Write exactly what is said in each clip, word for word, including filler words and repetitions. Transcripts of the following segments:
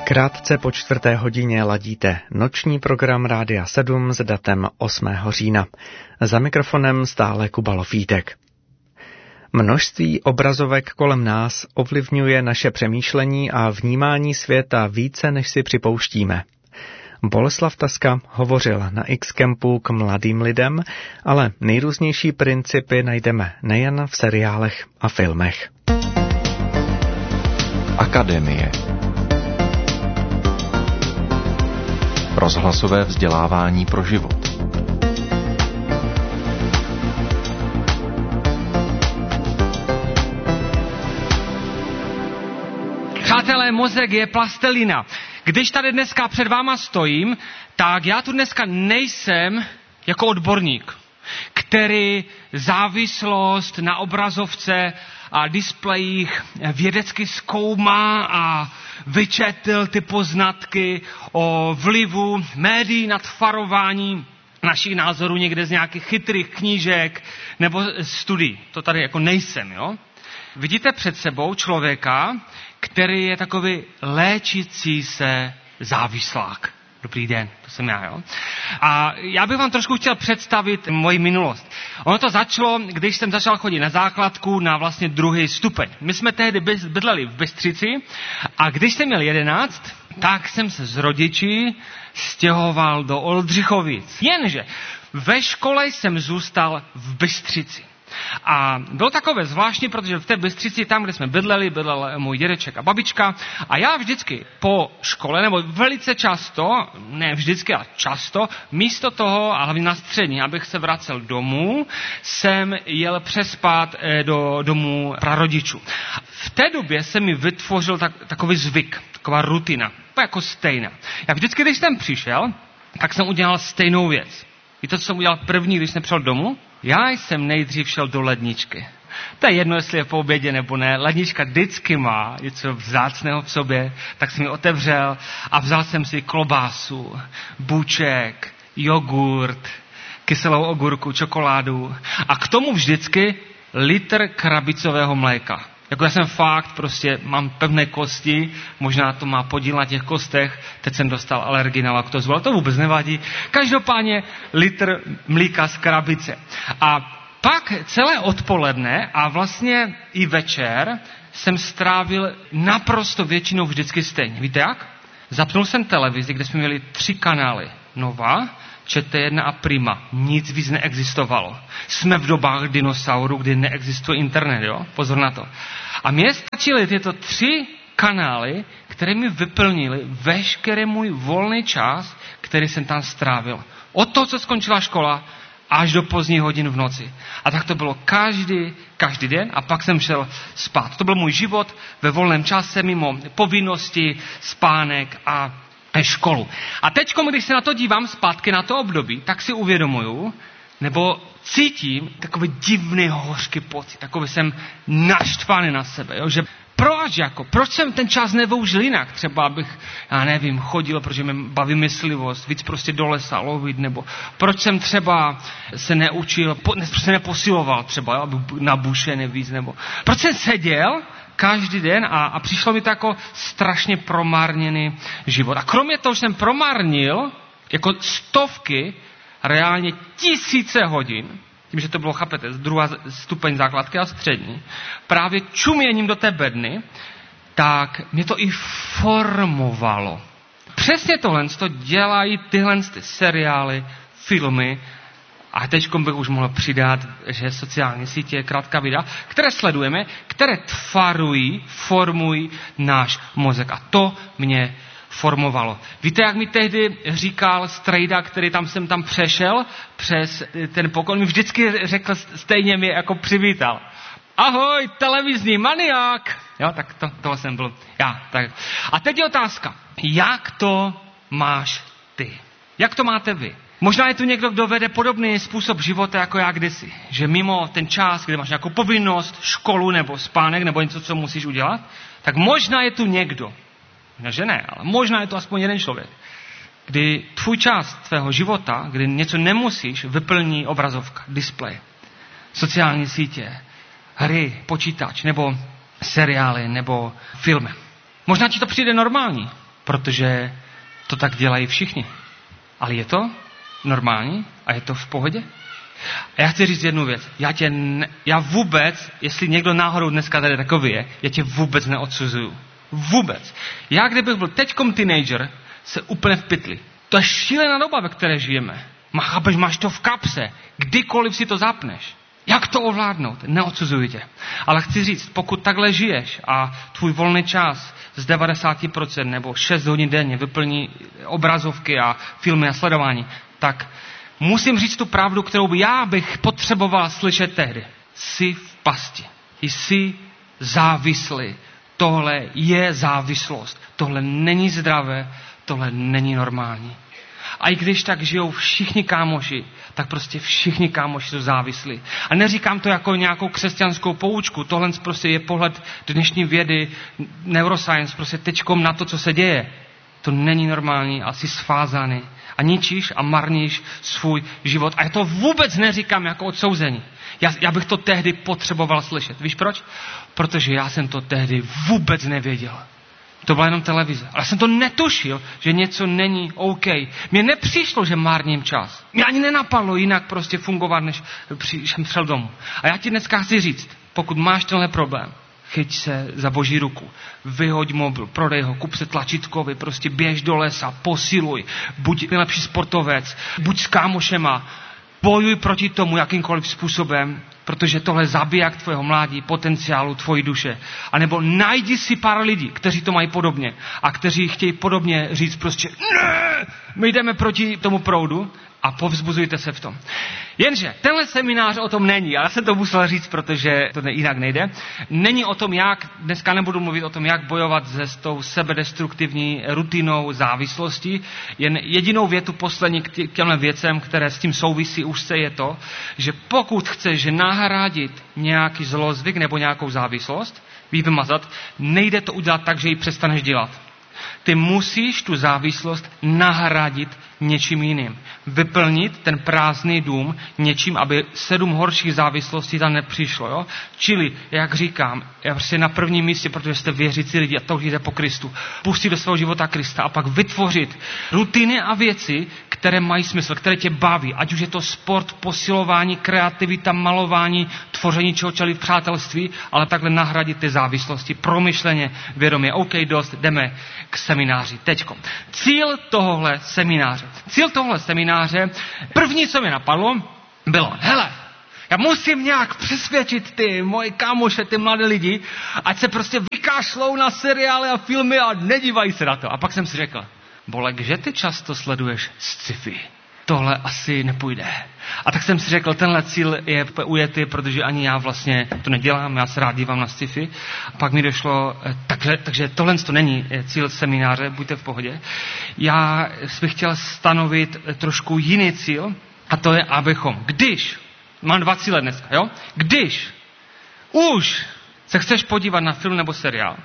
Krátce po čtvrté hodině ladíte noční program Rádia sedm s datem osmého října. Za mikrofonem stále Kuba Lofítek. Množství obrazovek kolem nás ovlivňuje naše přemýšlení a vnímání světa více, než si připouštíme. Boleslav Taska hovořil na X-Campu k mladým lidem, ale nejrůznější principy najdeme nejen v seriálech a filmech. Akademie. Rozhlasové vzdělávání pro život. Přátelé, mozek je plastelina. Když tady dneska před váma stojím, tak já tu dneska nejsem jako odborník, který závislost na obrazovce a displejích vědecky zkoumá a vyčetl ty poznatky o vlivu médií nad tvarování našich názorů někde z nějakých chytrých knížek nebo studií. To tady jako nejsem, jo? Vidíte před sebou člověka, který je takový léčící se závislák. Dobrý den, to jsem já, jo. A já bych vám trošku chtěl představit moji minulost. Ono to začalo, když jsem začal chodit na základku na vlastně druhý stupeň. My jsme tehdy bydleli v Bystřici a když jsem měl jedenáct, tak jsem se s rodiči stěhoval do Oldřichovic. Jenže ve škole jsem zůstal v Bystřici. A bylo takové zvláštní, protože v té Bystřici, tam, kde jsme bydleli, bydlel můj dědeček a babička. A já vždycky po škole, nebo velice často, ne vždycky, ale často, místo toho, a hlavně na střední, abych se vracel domů, jsem jel přespat do domů prarodičů. V té době se mi vytvořil tak, takový zvyk, taková rutina, jako stejná. Já vždycky, když jsem přišel, tak jsem udělal stejnou věc. Víte, co jsem udělal první, když jsem přišel domů? Já jsem nejdřív šel do ledničky. To je jedno, jestli je po obědě nebo ne. Lednička vždycky má něco vzácného v sobě, tak jsem ji otevřel a vzal jsem si klobásu, bůček, jogurt, kyselou ogurku, čokoládu a k tomu vždycky litr krabicového mléka. Jako já jsem fakt, prostě mám pevné kosti, možná to má podíl na těch kostech, teď jsem dostal alergii na laktózu, ale to vůbec nevadí. Každopádně litr mlíka z krabice. A pak celé odpoledne a vlastně i večer jsem strávil naprosto většinou vždycky stejně. Víte jak? Zapnul jsem televizi, kde jsme měli tři kanály. Nova, Čete jedna a Prima. Nic víc neexistovalo. Jsme v dobách dinosaurů, kdy neexistuje internet, jo? Pozor na to. A mně stačily tyto tři kanály, které mi vyplnily veškerý můj volný čas, který jsem tam strávil. Od toho, co skončila škola, až do pozdních hodin v noci. A tak to bylo každý, každý den a pak jsem šel spát. To byl můj život ve volném čase, mimo povinnosti, spánek a školu. A teď, když se na to dívám zpátky na to období, tak si uvědomuju, nebo cítím takový divný hořký pocit, takový jsem naštvaný na sebe, jo? Že proč jako, proč jsem ten čas nevyužil jinak, třeba abych, já nevím, chodil, protože mě baví myslivost, víc prostě do lesa lovit, nebo proč jsem třeba se neučil, po, ne, se neposiloval třeba, jo? Abych na buše nevíc, nebo proč jsem seděl každý den a, a přišlo mi to jako strašně promárněný život. A kromě toho, že jsem promárnil jako stovky, reálně tisíce hodin, tím, že to bylo, chápete, druhá stupeň základky a střední, právě čuměním do té bedny, tak mě to i formovalo. Přesně tohle to dělají tyhle ty seriály, filmy, a teď bych už mohl přidat, že sociální sítě, krátká videa, které sledujeme, které tvarují, formují náš mozek. A to mě formovalo. Víte, jak mi tehdy říkal strejda, který tam jsem tam přešel přes ten pokoj, mi vždycky řekl, stejně mě jako přivítal. Ahoj, televizní maniák! Jo, tak to, tohle jsem byl já. Tak. A teď je otázka, jak to máš ty? Jak to máte vy? Možná je tu někdo, kdo vede podobný způsob života jako já kdysi. Že mimo ten čas, kdy máš nějakou povinnost, školu nebo spánek nebo něco, co musíš udělat, tak možná je tu někdo, možná, že ne, ale možná je to aspoň jeden člověk, kdy tvůj čas tvého života, kdy něco nemusíš, vyplní obrazovka, displej, sociální sítě, hry, počítač nebo seriály nebo filmy. Možná ti to přijde normální. protože to tak dělají všichni. Ale je to normální a je to v pohodě? A já chci říct jednu věc. Já tě, ne, já vůbec, jestli někdo náhodou dneska tady takový je, já tě vůbec neodsuzuju. Vůbec. Já, kdybych byl teďkom teenager, se úplně v pytli. To je šílená doba, ve které žijeme. Má, chápeš, máš to v kapse. Kdykoliv si to zapneš. Jak to ovládnout? Neodsuzuji tě. Ale chci říct, pokud takhle žiješ a tvůj volný čas z devadesát procent nebo šest hodin denně vyplní obrazovky a filmy a sledování, tak musím říct tu pravdu, kterou by já bych potřeboval slyšet tehdy. Jsi v pasti. Jsi závislý. Tohle je závislost. Tohle není zdravé. Tohle není normální. A i když tak žijou všichni kámoši, tak prostě všichni kámoši jsou závislí. A neříkám to jako nějakou křesťanskou poučku. Tohle prostě je pohled dnešní vědy, neuroscience, prostě tečkom na to, co se děje. To není normální a jsi svázaný. A ničíš a marníš svůj život. A já to vůbec neříkám jako odsouzení. Já, já bych to tehdy potřeboval slyšet. Víš proč? Protože já jsem to tehdy vůbec nevěděl. To byla jenom televize. Ale jsem to netušil, že něco není OK. Mně nepřišlo, že márním čas. Mě ani nenapadlo jinak prostě fungovat, než jsem šel domů. A já ti dneska chci říct, pokud máš tenhle problém, chyť se za boží ruku, vyhoď mobil, prodej ho, kup se tlačítkovi, prostě běž do lesa, posiluj, buď nejlepší sportovec, buď s kámošema, bojuj proti tomu jakýmkoliv způsobem, protože tohle zabíják tvého mládí, potenciálu, tvojí duše. A nebo najdi si pár lidí, kteří to mají podobně a kteří chtějí podobně říct prostě ne, my jdeme proti tomu proudu a povzbuzujte se v tom. Jenže tenhle seminář o tom není, já jsem to musel říct, protože to jinak nejde. Není o tom, jak, dneska nebudu mluvit o tom, jak bojovat se s tou sebedestruktivní rutinou závislostí. Jen jedinou větu poslední k těmhle věcem, které s tím souvisí už se je to, že pokud chceš nahradit nějaký zlozvyk nebo nějakou závislost, vymazat, nejde to udělat tak, že ji přestaneš dělat. Ty musíš tu závislost nahradit něčím jiným. Vyplnit ten prázdný dům něčím, aby sedm horších závislostí tam nepřišlo. Jo? Čili, jak říkám, já prostě na prvním místě, protože jste věřící lidi a toužíte po Kristu, pustit do svého života Krista a pak vytvořit rutiny a věci, které mají smysl, které tě baví. Ať už je to sport, posilování, kreativita, malování, tvoření čehokoliv v přátelství, ale takhle nahradit ty závislosti promyšleně, vědomě. OK, dost, jdeme k semináři. Teďko. Cíl tohohle semináře. Cíl tohohle semináře, první, co mi napadlo, bylo, hele, já musím nějak přesvědčit ty moje kámoše, ty mladé lidi, ať se prostě vykašlou na seriály a filmy a nedívají se na to. A pak jsem si řekl, Bolek, že ty často sleduješ sci-fi? Tohle asi nepůjde. A tak jsem si řekl, tenhle cíl je ujetý, protože ani já vlastně to nedělám, já se rád dívám na sci-fi. A pak mi došlo, takže, takže tohle to není cíl semináře, buďte v pohodě. Já bych chtěl stanovit trošku jiný cíl, a to je, abychom, když, mám dva cíle dneska, jo? Když už se chceš podívat na film nebo seriál,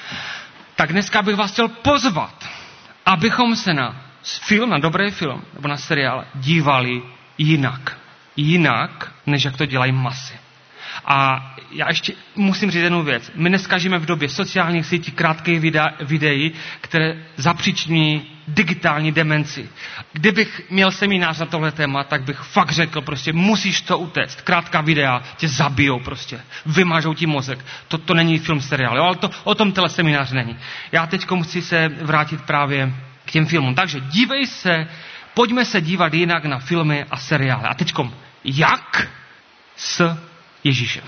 tak dneska bych vás chtěl pozvat, abychom se na film, na dobrý film nebo na seriál dívali jinak. Jinak, než jak to dělají masy. A já ještě musím říct jednu věc. My dneska žijeme v době sociálních sítí, krátkých videa, videí, které zapříčiní digitální demenci. Kdybych měl seminář na tohle téma, tak bych fakt řekl, prostě musíš to utéct. Krátká videa tě zabijou prostě. Vymažou ti mozek. To, to není film, seriál, jo? Ale to, o tom tenhle seminář není. Já teď musím se vrátit právě k těm filmům. Takže dívej se, pojďme se dívat jinak na filmy a seriály. A teďkom, jak s Ježíšem?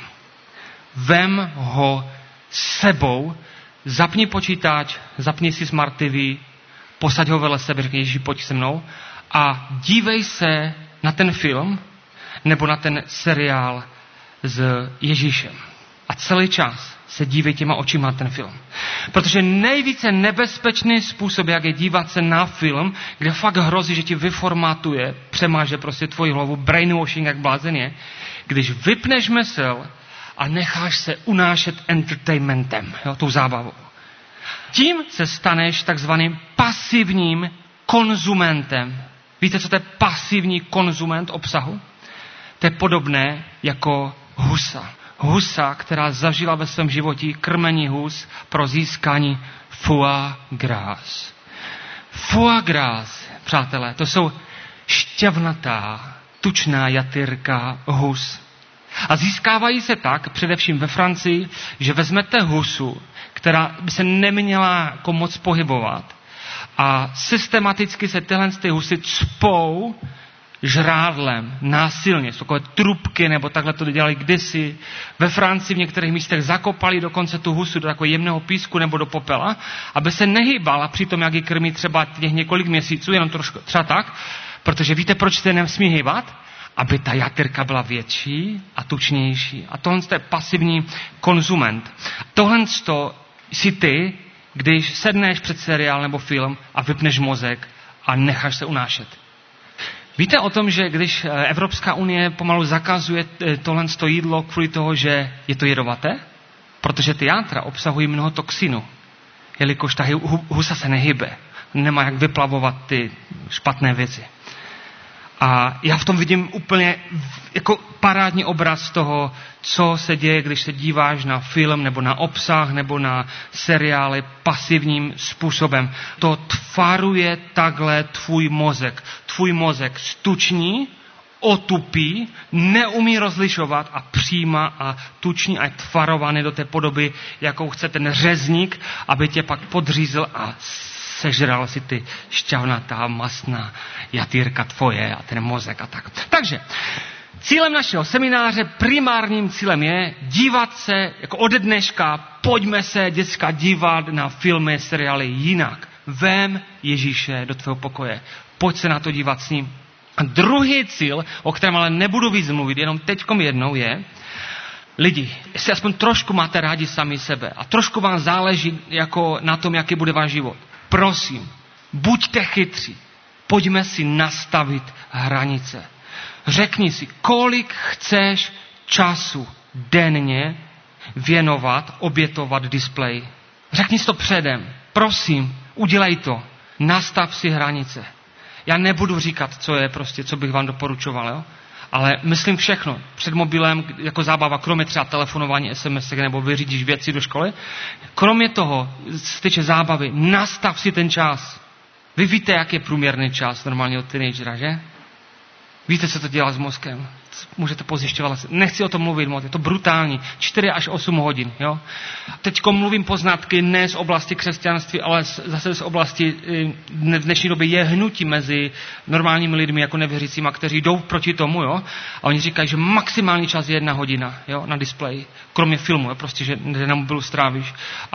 Vem ho sebou, zapni počítač, zapni si Smart T V, posaď ho vedle sebe, řekni Ježíši, pojď se mnou a dívej se na ten film nebo na ten seriál s Ježíšem. A celý čas se dívej těma očima na ten film. Protože nejvíce nebezpečný způsob, jak je dívat se na film, kde fakt hrozí, že ti vyformátuje, přemáže prostě tvoji hlavu, brainwashing jak blázen je, když vypneš mysl a necháš se unášet entertainmentem, jo, tou zábavou. Tím se staneš takzvaným pasivním konzumentem. Víte, co to je pasivní konzument obsahu? To je podobné jako husa. Husa, která zažila ve svém životě krmení hus pro získání foie gras. Foie gras, přátelé, to jsou šťavnatá, tučná jatyrka hus. A získávají se tak, především ve Francii, že vezmete husu, která by se neměla jako moc pohybovat, a systematicky se tyhle ty husy cpou žrádlem, násilně. Jsou takové trubky, nebo takhle to dělali kdysi. Ve Francii v některých místech zakopali dokonce tu husu do takového jemného písku nebo do popela, aby se nehýbala při tom, jak ji krmí třeba těch několik měsíců, jenom trošku, třeba tak, protože víte, proč se nesmí hýbat? Aby ta jatyrka byla větší a tučnější. A tohle je pasivní konzument. Tohle si ty, když sedneš před seriál nebo film a vypneš mozek a necháš se unášet. Víte o tom, že když Evropská unie pomalu zakazuje tohle jídlo kvůli toho, že je to jedovaté? Protože ty játra obsahují mnoho toxinu. Jelikož ta husa se nehybe. Nemá jak vyplavovat ty špatné věci. A já v tom vidím úplně jako parádní obraz toho, co se děje, když se díváš na film nebo na obsah nebo na seriály pasivním způsobem. To tvaruje takhle tvůj mozek. Tvůj mozek stuční, otupí, neumí rozlišovat a přijímá a tuční a je tvarovaný do té podoby, jakou chce ten řezník, aby tě pak podřízl a sežral si ty šťavnatá, masná jatýrka tvoje a ten mozek a tak. Takže cílem našeho semináře, primárním cílem je dívat se, jako ode dneška, pojďme se, děcka, dívat na filmy, seriály jinak. Vem Ježíše do tvého pokoje. Pojď se na to dívat s ním. A druhý cíl, o kterém ale nebudu víc mluvit, jenom teďkom jednou je, lidi, jestli aspoň trošku máte rádi sami sebe a trošku vám záleží jako na tom, jaký bude váš život. Prosím, buďte chytří. Pojďme si nastavit hranice. Řekni si, kolik chceš času denně věnovat, obětovat displeji. Řekni si to předem. Prosím, udělej to. Nastav si hranice. Já nebudu říkat, co je prostě, co bych vám doporučoval, jo? Ale myslím všechno. Před mobilem jako zábava, kromě třeba telefonování, es em es nebo vyřídíš věci do školy. Kromě toho, z tyče zábavy, nastav si ten čas. Vy víte, jak je průměrný čas normálního teenagera, že? Víte, co to dělá s mozkem? Můžete pozjišťovat. Nechci o tom mluvit moc, je to brutální. čtyři až osm hodin, jo? Teďko mluvím poznatky ne z oblasti křesťanství, ale zase z oblasti v dnešní době je hnutí mezi normálními lidmi jako nevěřícíma, kteří jdou proti tomu, jo? A oni říkají, že maximální čas je jedna hodina, jo? Na displeji. Kromě filmu, jo? Prostě, že na mobilu strávíš.